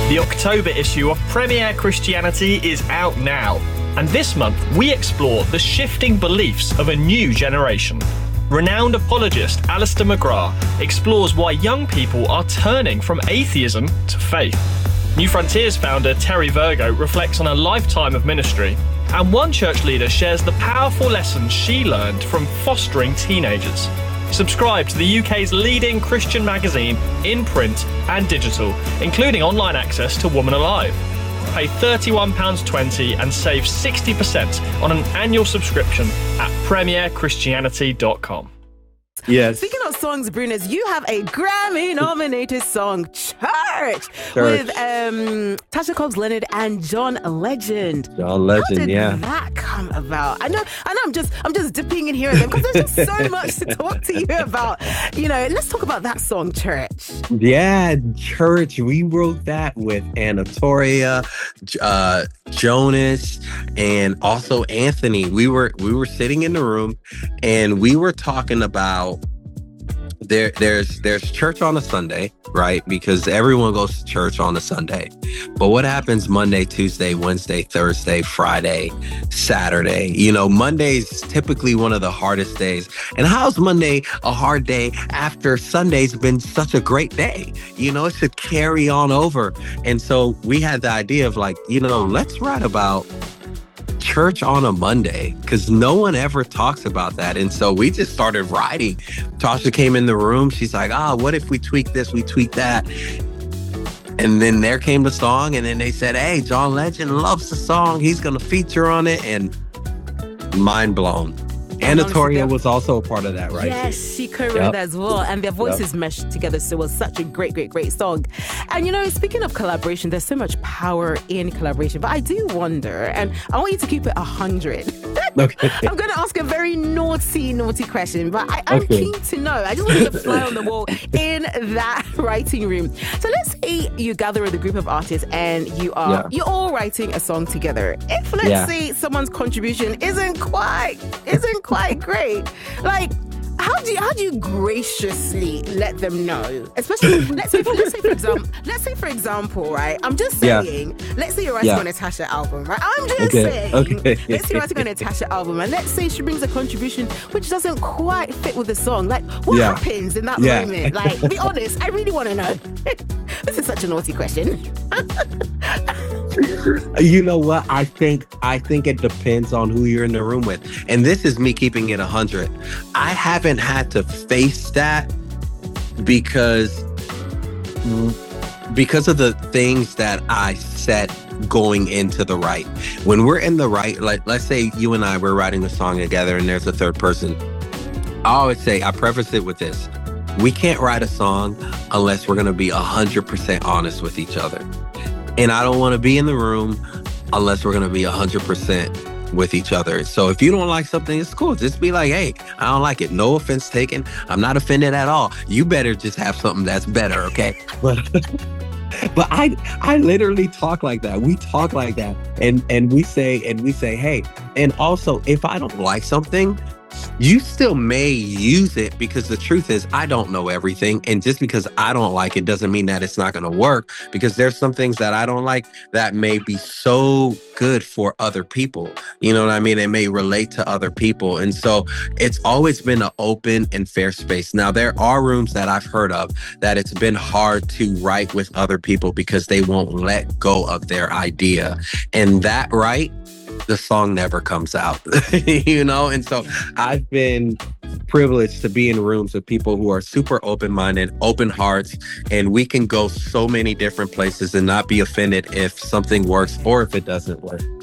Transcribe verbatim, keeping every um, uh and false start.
The October issue of Premier Christianity is out now, and this month we explore the shifting beliefs of a new generation. Renowned apologist Alistair McGrath explores why young people are turning from atheism to faith. New Frontiers founder Terry Virgo reflects on a lifetime of ministry, and one church leader shares the powerful lessons she learned from fostering teenagers. Subscribe to the U K's leading Christian magazine in print and digital, including online access to Woman Alive. Pay thirty-one pounds twenty and save sixty percent on an annual subscription at premier christianity dot com. Yes. Speaking of songs, Bruners, you have a Grammy-nominated song, Church, Church. with um, Tasha Cobbs Leonard and John Legend. John Legend, How did yeah. that come about? I know, I know. I'm just, I'm just dipping in here and there because there's just so much to talk to you about. You know, let's talk about that song, Church. Yeah, Church. We wrote that with Anatolia, uh, Jonas, and also Anthony. We were we were sitting in the room, and we were talking about there. There's there's church on a Sunday, right? Because everyone goes to church on a Sunday. But what happens Monday, Tuesday, Wednesday, Thursday, Friday, Saturday? You know, Monday's typically one of the hardest days. And how's Monday a hard day after Sunday's been such a great day? You know, it should carry on over. And so we had the idea of like, you know, let's write about church on a Monday, because no one ever talks about that. And so we just started writing. Tasha came in the room. She's like, ah, what if we tweak this, we tweak that? And then there came the song, and then they said, hey, John Legend loves the song. He's going to feature on it. And mind blown. Anatolia was also a part of that, right? Yes, she co-wrote Yep. that as well. And their voices Yep. meshed together. So it was such a great, great, great song. And, you know, speaking of collaboration, there's so much power in collaboration. But I do wonder, and I want you to keep it one hundred. Okay. I'm going to ask a very naughty, naughty question, but I, I'm Okay. keen to know. I just want you to fly on the wall in that writing room. So let's say you gather with a group of artists and you are Yeah. you're all writing a song together. If let's Yeah. say someone's contribution isn't quite isn't quite great, like how do you how do you graciously let them know? Especially let's say for, let's say for example let's say for example, right? I'm just Yeah. saying, let's say you're writing Yeah. on a Tasha album, right? I'm just Okay, saying, okay. let's say you're writing on a Tasha album, and let's say she brings a contribution which doesn't quite fit with the song. Like, what Yeah. happens in that Yeah. moment? Like, be honest, I really want to know. This is such a naughty question. You know what? I think I think it depends on who you're in the room with. And this is me keeping it one hundred. I haven't had to face that because because of the things that I set going into the write. When we're in the write, like let's say you and I were writing a song together and there's a third person. I always say, I preface it with this. We can't write a song unless we're going to be one hundred percent honest with each other. And I don't want to be in the room unless we're going to be one hundred percent with each other. So if you don't like something, it's cool. Just be like, hey, I don't like it. No offense taken. I'm not offended at all. You better just have something that's better, okay? But but I I literally talk like that. We talk like that. And and we say and we say, hey, and also if I don't like something, you still may use it, because the truth is I don't know everything. And just because I don't like it doesn't mean that it's not going to work, because there's some things that I don't like that may be so good for other people. You know what I mean? It may relate to other people. And so it's always been an open and fair space. Now, there are rooms that I've heard of that it's been hard to write with other people because they won't let go of their idea. And that right, the song never comes out, you know? And so I've been privileged to be in rooms with people who are super open-minded, open hearts, and we can go so many different places and not be offended if something works or if it doesn't work.